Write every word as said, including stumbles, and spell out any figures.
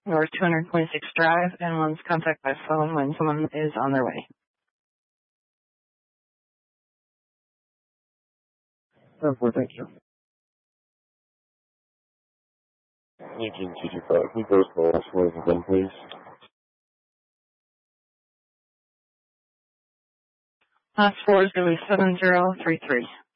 North two twenty-six Drive, and one's contact by phone when someone is on their way. ten four, thank you. Eugene two two five, can you post the last words again, please? Last four is going to be seven zero three three.